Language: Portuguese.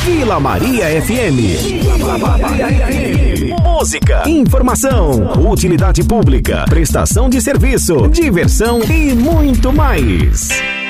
Vila Maria FM. Vila Maria FM. Música, informação, utilidade pública, prestação de serviço, diversão e muito mais.